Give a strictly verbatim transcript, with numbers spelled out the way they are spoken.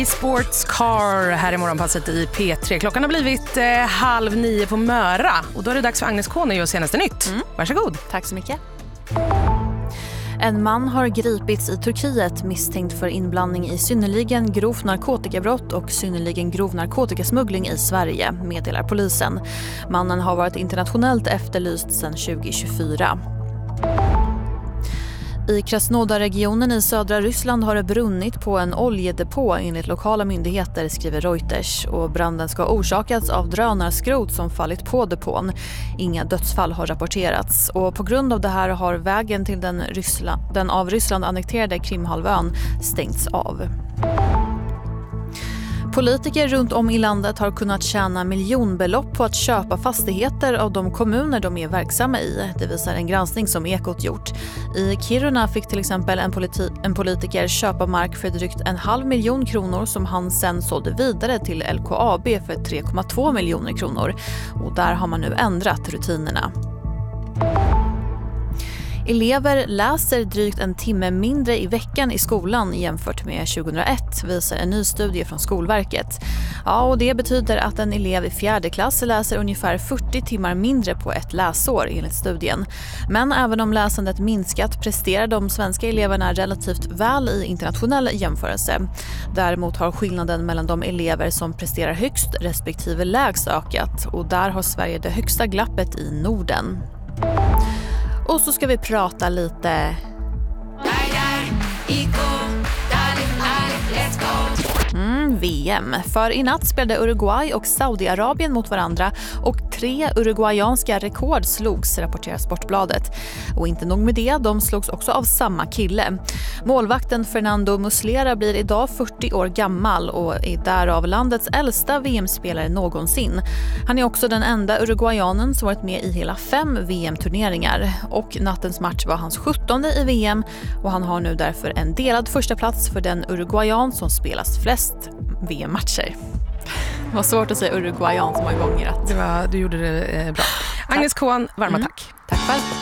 Key Sports Car här i morgonpasset i P tre. Klockan har blivit eh, halv nio på Möra och då är det dags för Agnes Kåne och senaste nytt. Mm. Varsågod. Tack så mycket. En man har gripits i Turkiet misstänkt för inblandning i synnerligen grovt narkotikabrott och synnerligen grov narkotikasmuggling i Sverige, meddelar polisen. Mannen har varit internationellt efterlyst sedan tjugo tjugofyra. I Krasnodar-regionen i södra Ryssland har det brunnit på en oljedepå enligt lokala myndigheter, skriver Reuters. Och branden ska ha orsakats av drönarskrot som fallit på depån. Inga dödsfall har rapporterats. Och på grund av det här har vägen till den, Ryssland, den av Ryssland annekterade Krimhalvön stängts av. Politiker runt om i landet har kunnat tjäna miljonbelopp på att köpa fastigheter av de kommuner de är verksamma i. Det visar en granskning som Ekot gjort. I Kiruna fick till exempel en, politi- en politiker köpa mark för drygt en halv miljon kronor som han sen sålde vidare till L K A B för tre komma två miljoner kronor. Och där har man nu ändrat rutinerna. Elever läser drygt en timme mindre i veckan i skolan jämfört med tjugohundraett, visar en ny studie från Skolverket. Ja, och det betyder att en elev i fjärde klass läser ungefär fyrtio timmar mindre på ett läsår enligt studien. Men även om läsandet minskat presterar de svenska eleverna relativt väl i internationell jämförelse. Däremot har skillnaden mellan de elever som presterar högst respektive lägst ökat och där har Sverige det högsta glappet i Norden. Och så ska vi prata lite mm, V M. För i natt spelade Uruguay och Saudiarabien mot varandra och tre uruguayanska rekord slogs, rapporterar Sportbladet. Och inte nog med det, de slogs också av samma kille. Målvakten Fernando Muslera blir idag fyrtio år gammal och är därav landets äldsta V M-spelare någonsin. Han är också den enda uruguayanen som varit med i hela fem V M-turneringar. Och nattens match var hans sjuttonde i V M och han har nu därför en delad första plats för den uruguayan som spelas flest V M-matcher. Det var svårt att säga uruguayan så många gånger. Att... Det var, du gjorde det eh, bra. Agnes Kån, varma mm. tack. Tack själv.